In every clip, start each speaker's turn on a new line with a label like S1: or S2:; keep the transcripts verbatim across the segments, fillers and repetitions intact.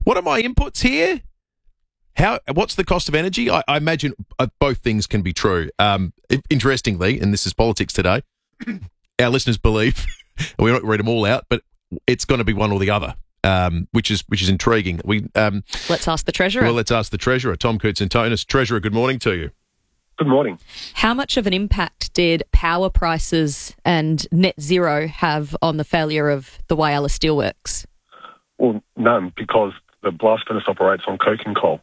S1: What are my inputs here? How? What's the cost of energy? I, I imagine uh, both things can be true. Um, interestingly, and this is politics today, our listeners believe, we won't read them all out, but it's going to be one or the other, um, which is which is intriguing. We um,
S2: Let's ask the Treasurer.
S1: Well, let's ask the Treasurer, Tom Koutsantonis. Treasurer, good morning to you.
S3: Good morning.
S2: How much of an impact did power prices and net zero have on the failure of the Whyalla Steelworks?
S3: Well, none, because the blast furnace operates on coking coal.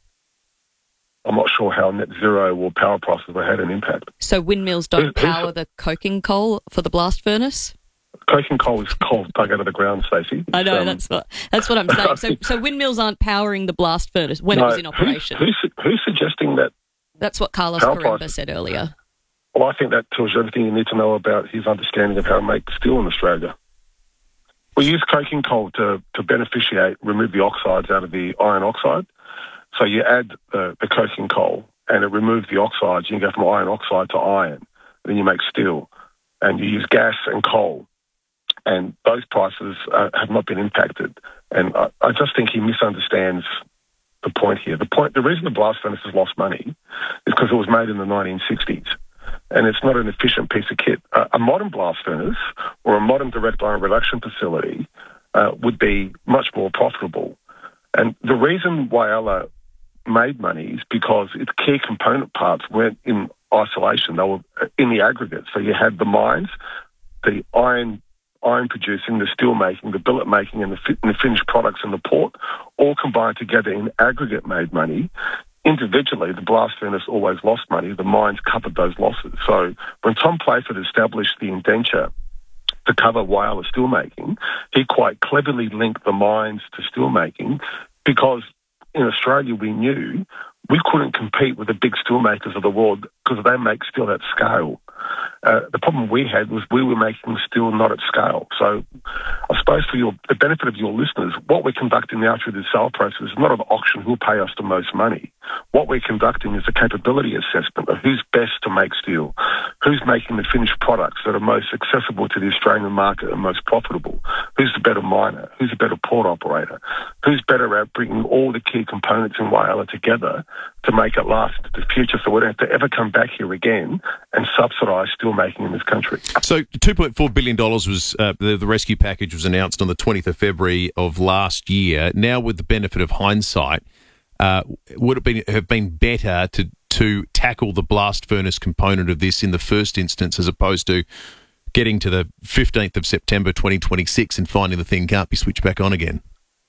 S3: I'm not sure how net zero or power prices have had an impact.
S2: So windmills don't power the coking coal for the blast furnace?
S3: Coking coal is coal dug out of the ground, Stacey.
S2: I know,
S3: um,
S2: that's what that's what I'm saying. So so windmills aren't powering the blast furnace when
S3: no,
S2: it was in operation?
S3: Who's, who's, who's suggesting that?
S2: That's what Carlos
S3: Power
S2: Carumba
S3: prices.
S2: said earlier.
S3: Well, I think that tells you everything you need to know about his understanding of how to make steel in Australia. We use coking coal to, to beneficiate, remove the oxides out of the iron oxide. So you add the, the coking coal and it removes the oxides. You go from iron oxide to iron. And then you make steel. And you use gas and coal. And those prices uh, have not been impacted. And I, I just think he misunderstands the point here. The point, the reason the blast furnace has lost money is because it was made in the nineteen sixties. And it's not an efficient piece of kit. Uh, a modern blast furnace or a modern direct iron reduction facility uh, would be much more profitable. And the reason Whyalla made money is because its key component parts weren't in isolation. They were in the aggregate. So you had the mines, the iron iron producing, the steel making, the billet making, and the, fi- and the finished products in the port, all combined together in aggregate made money. Individually, the blast furnace always lost money. The mines covered those losses. So when Tom Playford established the indenture to cover Whyalla steelmaking, he quite cleverly linked the mines to steelmaking because in Australia we knew we couldn't compete with the big steelmakers of the world because they make steel at scale. Uh, the problem we had was we were making steel not at scale. So I suppose for your, the benefit of your listeners, what we're conducting now through the sale process is not an auction who'll pay us the most money. What we're conducting is a capability assessment of who's best to make steel, who's making the finished products that are most accessible to the Australian market and most profitable, who's the better miner, who's the better port operator, who's better at bringing all the key components in Whyalla together to make it last into the future so we don't have to ever come back here again and subsidise steel making in this country.
S1: So two point four billion dollars was uh, the, the rescue package was announced on the twentieth of February of last year. Now, with the benefit of hindsight, uh, would it been, have been better to, to tackle the blast furnace component of this in the first instance as opposed to getting to the fifteenth of September twenty twenty-six and finding the thing can't be switched back on again?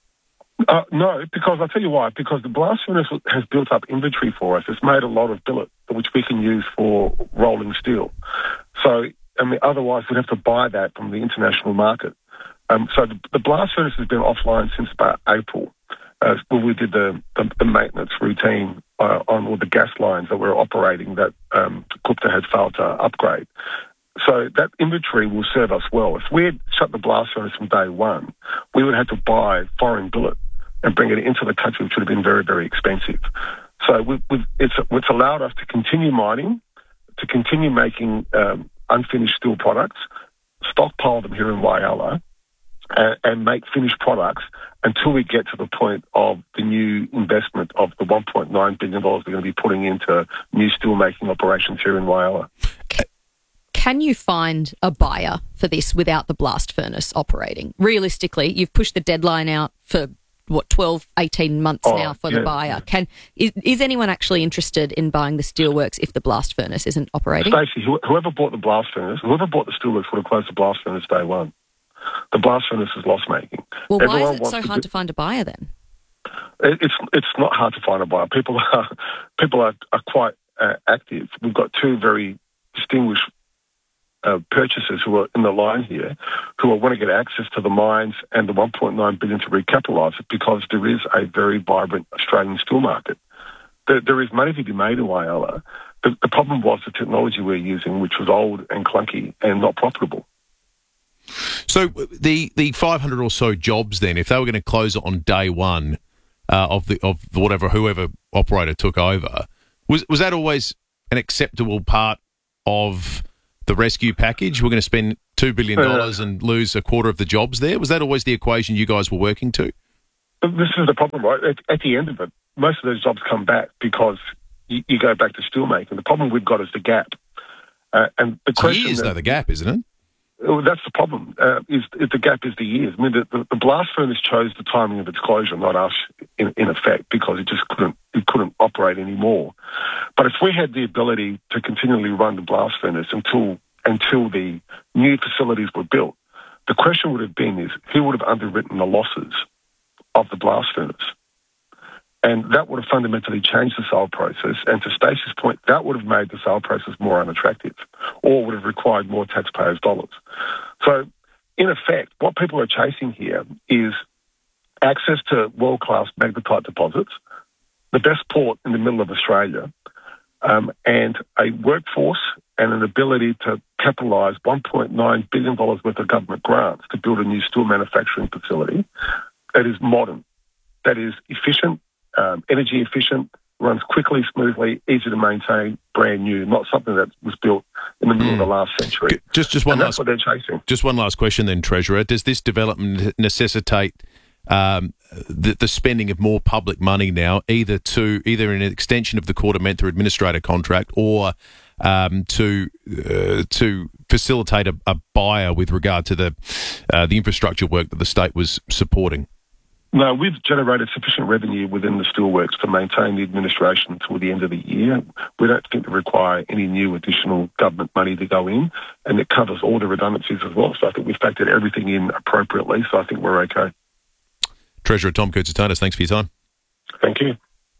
S3: Uh, no, because I'll tell you why. Because the blast furnace has built up inventory for us. It's made a lot of billet, which we can use for rolling steel. So, I mean, otherwise we'd have to buy that from the international market. Um, so the, the blast furnace has been offline since about April, uh, when we did the, the, the maintenance routine uh, on all the gas lines that were operating that um, Gupta had failed to upgrade. So that inventory will serve us well. If we had shut the blast furnace from day one, we would have to buy foreign billet and bring it into the country, which would have been very, very expensive. So we've, we've, it's, it's allowed us to continue mining, to continue making um, unfinished steel products, stockpile them here in Whyalla, and, and make finished products until we get to the point of the new investment of the one point nine billion dollars we're going to be putting into new steel-making operations here in Whyalla.
S2: Can you find a buyer for this without the blast furnace operating? Realistically, you've pushed the deadline out for, what, twelve, eighteen months
S3: oh,
S2: now for
S3: yeah,
S2: the buyer.
S3: Yeah.
S2: Can is, is anyone actually interested in buying the steelworks if the blast furnace isn't operating?
S3: Stacey, whoever bought the blast furnace, whoever bought the steelworks would have closed the blast furnace day one. The blast furnace is loss-making.
S2: Well,
S3: Everyone
S2: why is it so
S3: to
S2: hard
S3: do-
S2: to find a buyer then?
S3: It, it's it's not hard to find a buyer. People are people are, are quite uh, active. We've got two very distinguished Uh, purchasers who are in the line here who want to get access to the mines and the one point nine billion dollars to recapitalise it because there is a very vibrant Australian steel market. There, there is money to be made in Whyalla. The, the problem was the technology we're using, which was old and clunky and not profitable.
S1: So the the five hundred or so jobs then, if they were going to close it on day one uh, of the of whatever whoever operator took over, was was that always an acceptable part of the rescue package? We're going to spend two billion dollars uh, and lose a quarter of the jobs there. Was that always the equation you guys were working to?
S3: But this is the problem, right? At, at the end of it, most of those jobs come back because you, you go back to steelmaking. The problem we've got is the gap. Uh, and the
S1: It's
S3: question
S1: years,
S3: that,
S1: though, the gap, isn't it?
S3: Well, that's the problem. Uh, is, is the gap is the years. I mean, the, the, the blast furnace chose the timing of its closure, not us, in, in effect, because it just couldn't it couldn't operate anymore. But if we had the ability to continually run the blast furnace until until the new facilities were built, the question would have been is who would have underwritten the losses of the blast furnace? And that would have fundamentally changed the sale process. And to Stacey's point, that would have made the sale process more unattractive or would have required more taxpayers' dollars. So, in effect, what people are chasing here is access to world-class magnetite deposits, the best port in the middle of Australia, um, and a workforce and an ability to capitalise one point nine billion dollars worth of government grants to build a new steel manufacturing facility that is modern, that is efficient, Um, energy efficient, runs quickly, smoothly, easy to maintain, brand new, not something that was built in the middle mm. of the last century.
S1: Just, just one
S3: and that's
S1: last,
S3: what they're chasing.
S1: Just one last question then, Treasurer. Does this development necessitate um, the, the spending of more public money now, either to either in an extension of the Kordamenta administrator contract or um, to uh, to facilitate a, a buyer with regard to the uh, the infrastructure work that the state was supporting?
S3: No, we've generated sufficient revenue within the steelworks to maintain the administration until the end of the year. We don't think we require any new additional government money to go in, and it covers all the redundancies as well. So I think we've factored everything in appropriately, so I think we're okay.
S1: Treasurer Tom Koutsotonis, thanks for your time.
S3: Thank you.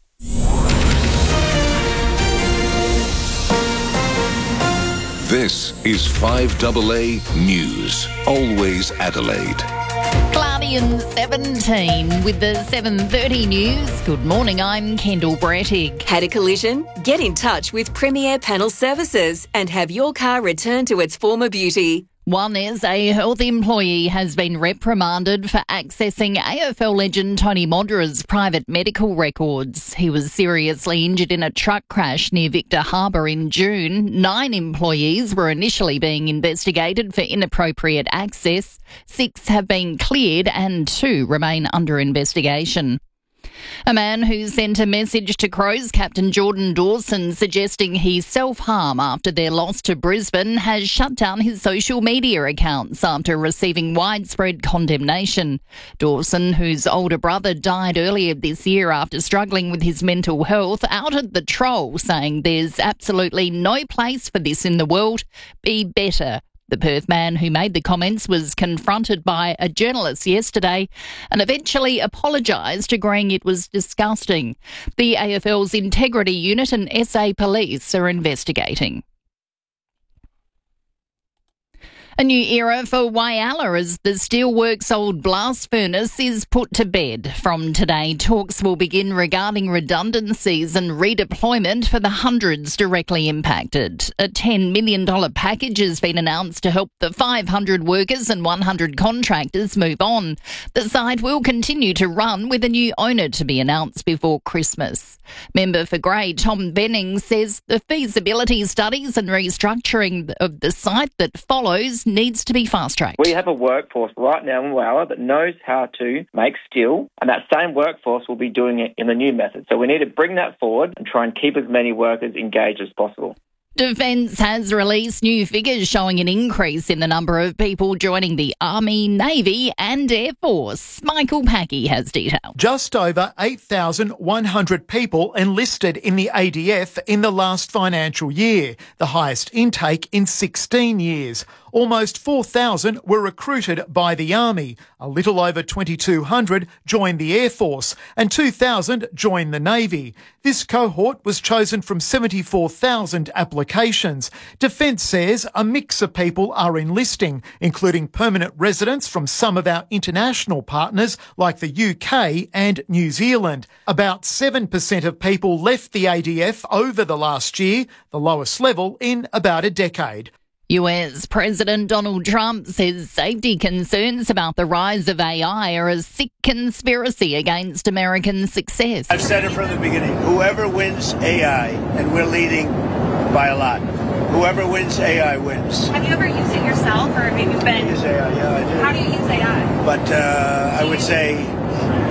S4: This is five A A News, always Adelaide.
S2: Cloudy and seventeen with the seven thirty news. Good morning, I'm Kendall Brettig.
S5: Had a collision? Get in touch with Premier Panel Services and have your car returned to its former beauty.
S2: One is a health employee has been reprimanded for accessing A F L legend Tony Modra's private medical records. He was seriously injured in a truck crash near Victor Harbour in June. Nine employees were initially being investigated for inappropriate access. Six have been cleared and two remain under investigation. A man who sent a message to Crows captain Jordan Dawson suggesting he self-harm after their loss to Brisbane has shut down his social media accounts after receiving widespread condemnation. Dawson, whose older brother died earlier this year after struggling with his mental health, outed the troll, saying there's absolutely no place for this in the world. Be better. The Perth man who made the comments was confronted by a journalist yesterday and eventually apologised, agreeing it was disgusting. The A F L's Integrity Unit and S A Police are investigating. A new era for Whyalla as the steelworks old blast furnace is put to bed. From today, talks will begin regarding redundancies and redeployment for the hundreds directly impacted. A ten million dollars package has been announced to help the five hundred workers and one hundred contractors move on. The site will continue to run with a new owner to be announced before Christmas. Member for Grey, Tom Benning, says the feasibility studies and restructuring of the site that follows needs to be fast-tracked.
S6: We have a workforce right now in Whyalla that knows how to make steel, and that same workforce will be doing it in the new method. So we need to bring that forward and try and keep as many workers engaged as possible.
S2: Defence has released new figures showing an increase in the number of people joining the Army, Navy and Air Force. Michael Packey has details.
S7: Just over eight thousand one hundred people enlisted in the A D F in the last financial year, the highest intake in sixteen years. Almost four thousand were recruited by the Army, a little over twenty-two hundred joined the Air Force and two thousand joined the Navy. This cohort was chosen from seventy-four thousand applications. Defence says a mix of people are enlisting, including permanent residents from some of our international partners like the U K and New Zealand. About seven percent of people left the A D F over the last year, the lowest level in about a decade.
S2: U S President Donald Trump says safety concerns about the rise of A I are a sick conspiracy against American success.
S8: I've said it from the beginning. Whoever wins A I, and we're leading by a lot, whoever wins A I wins.
S9: Have you ever used it yourself, or maybe you've been...
S8: I use A I, yeah, I do.
S9: How do you use A I?
S8: But uh, I would say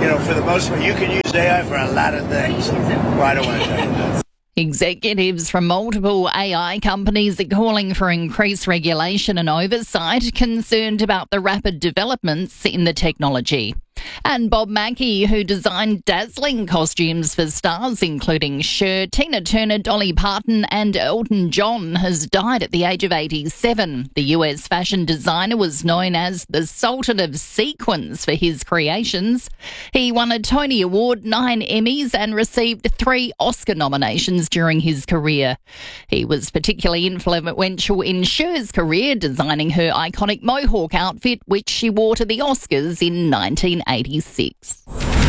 S8: you know, for the most part, you can use A I for a lot of things. Well, I don't want to tell you that.
S2: Executives from multiple A I companies are calling for increased regulation and oversight, concerned about the rapid developments in the technology. And Bob Mackie, who designed dazzling costumes for stars including Cher, Tina Turner, Dolly Parton and Elton John, has died at the age of eighty-seven. The U S fashion designer was known as the Sultan of Sequins for his creations. He won a Tony Award, nine Emmys and received three Oscar nominations during his career. He was particularly influential in Cher's career, designing her iconic mohawk outfit, which she wore to the Oscars in nineteen eighty-six.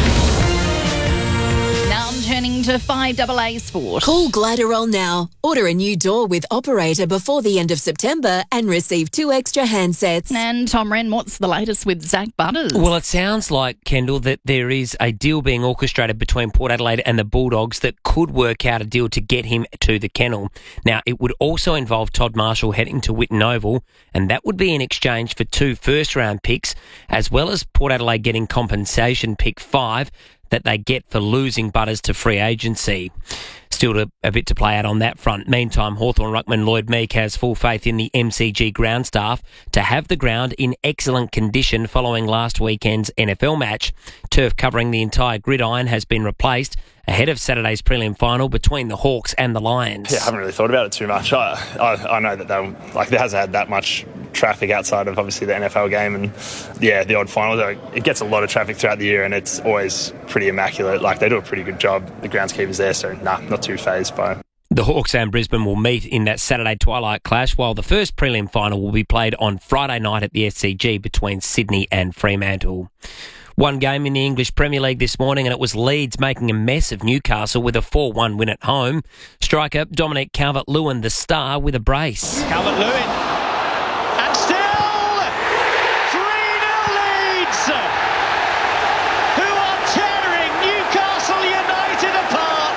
S2: Now I'm turning to five double A Sport.
S5: Call Gliderol now. Order a new door with Operator before the end of September and receive two extra handsets.
S2: And Tom Wren, what's the latest with Zach Butters?
S9: Well, it sounds like, Kendall, that there is a deal being orchestrated between Port Adelaide and the Bulldogs that could work out a deal to get him to the kennel. Now, it would also involve Todd Marshall heading to Whitten Oval, and that would be in exchange for two first-round picks, as well as Port Adelaide getting compensation pick five that they get for losing Butters to free agency. Still to, a bit to play out on that front. Meantime, Hawthorn ruckman Lloyd Meek has full faith in the M C G ground staff to have the ground in excellent condition following last weekend's N F L match. Turf covering the entire gridiron has been replaced ahead of Saturday's prelim final between the Hawks and the Lions.
S10: Yeah, I haven't really thought about it too much. I I, I know that they like there hasn't had that much traffic outside of obviously the N F L game and yeah the odd final. Though it gets a lot of traffic throughout the year and it's always pretty immaculate. Like they do a pretty good job. The groundskeepers there, so nah, not too fazed by it.
S9: The Hawks and Brisbane will meet in that Saturday twilight clash, while the first prelim final will be played on Friday night at the S C G between Sydney and Fremantle. One game in the English Premier League this morning and it was Leeds making a mess of Newcastle with a four one win at home. Striker Dominic Calvert-Lewin, the star, with a brace.
S11: Calvert-Lewin, and still three nil Leeds, who are tearing Newcastle United apart.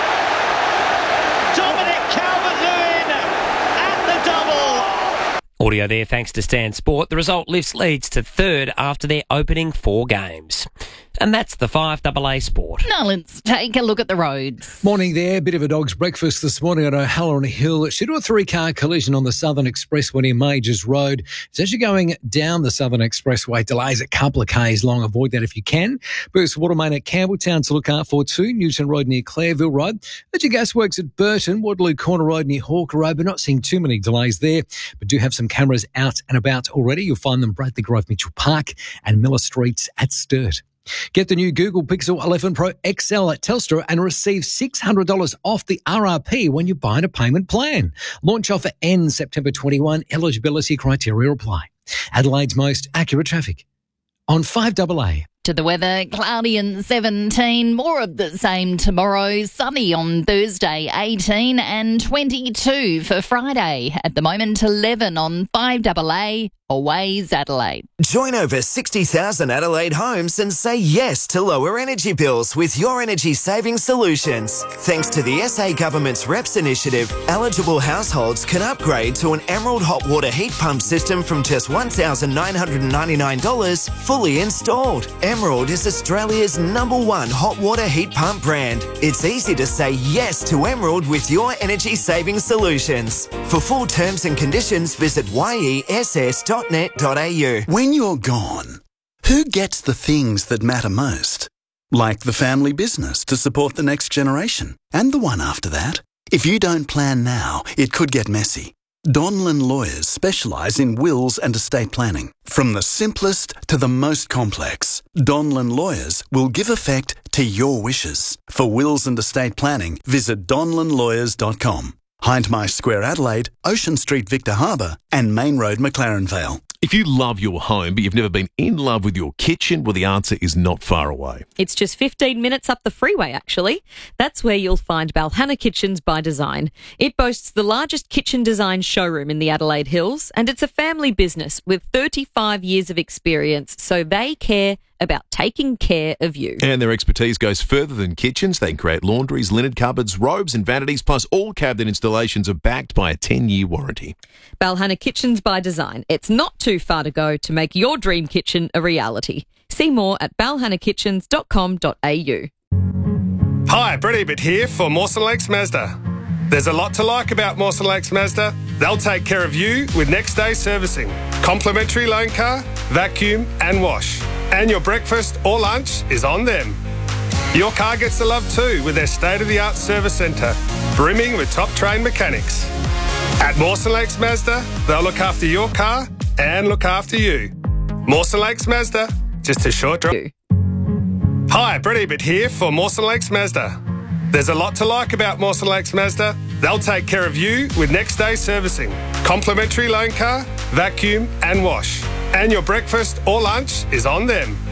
S11: Dominic Calvert-Lewin at the double.
S9: Audio there thanks to Stan Sport. The result lifts Leeds to third after their opening four games. And that's the five double A Sport.
S2: Now let's take a look at the roads.
S12: Morning there. Bit of a dog's breakfast this morning at O'Halloran Hill. Scheduled a three-car collision on the Southern Expressway near Majors Road. It's actually going down the Southern Expressway. Delays a couple of k's long. Avoid that if you can. Burst water main at Campbelltown to look out for too. Newton Road near Clareville Road. Legend Gasworks at Burton. Waterloo Corner Road near Hawker Road. But not seeing too many delays there. But do have some cameras out and about already. You'll find them Bradley Grove Mitchell Park and Miller Streets at Sturt. Get the new Google Pixel eleven Pro X L at Telstra and receive six hundred dollars off the R R P when you buy a payment plan. Launch offer ends September twenty-first. Eligibility criteria apply. Adelaide's most accurate traffic on five double A.
S2: To the weather, cloudy and seventeen, more of the same tomorrow, sunny on Thursday, eighteen and twenty-two for Friday. At the moment, eleven on five double A, Always Adelaide.
S13: Join over sixty thousand Adelaide homes and say yes to lower energy bills with your energy saving solutions. Thanks to the S A Government's R E P S initiative, eligible households can upgrade to an Emerald hot water heat pump system from just one thousand nine hundred ninety-nine dollars fully installed. Emerald is Australia's number one hot water heat pump brand. It's easy to say yes to Emerald with your energy saving solutions. For full terms and conditions, visit y e s s dot net dot a u.
S14: When you're gone, who gets the things that matter most? Like the family business to support the next generation and the one after that. If you don't plan now, it could get messy. Donlan Lawyers specialise in wills and estate planning. From the simplest to the most complex, Donlan Lawyers will give effect to your wishes. For wills and estate planning, visit donlan lawyers dot com. Hindmarsh Square Adelaide, Ocean Street Victor Harbour and Main Road McLaren Vale.
S1: If you love your home but you've never been in love with your kitchen, well, the answer is not far away.
S15: It's just fifteen minutes up the freeway, actually. That's where you'll find Balhana Kitchens by Design. It boasts the largest kitchen design showroom in the Adelaide Hills, and it's a family business with thirty-five years of experience, so they care about taking care of you.
S1: And their expertise goes further than kitchens. They can create laundries, linen cupboards, robes and vanities, plus all cabinet installations are backed by a ten-year warranty.
S15: Balhana Kitchens by Design. It's not too far to go to make your dream kitchen a reality. See more at balhana kitchens dot com dot a u.
S16: Hi, Brett Ebert here for Mawson Lakes Mazda. There's a lot to like about Mawson Lakes Mazda. They'll take care of you with next day servicing, complimentary loan car, vacuum and wash. And your breakfast or lunch is on them. Your car gets the love too with their state-of-the-art service centre, brimming with top-trained mechanics. At Mawson Lakes Mazda, they'll look after your car and look after you. Mawson Lakes Mazda, just a short drive. Hi, Brett Ebert here for Mawson Lakes Mazda. There's a lot to like about Mawson Lakes Mazda. They'll take care of you with next day servicing, complimentary loan car, vacuum and wash. And your breakfast or lunch is on them.